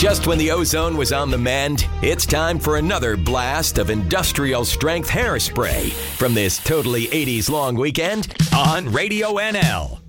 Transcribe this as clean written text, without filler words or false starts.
Just when the ozone was on the mend, it's time for another blast of industrial strength hairspray from this totally 80s long weekend on Radio NL.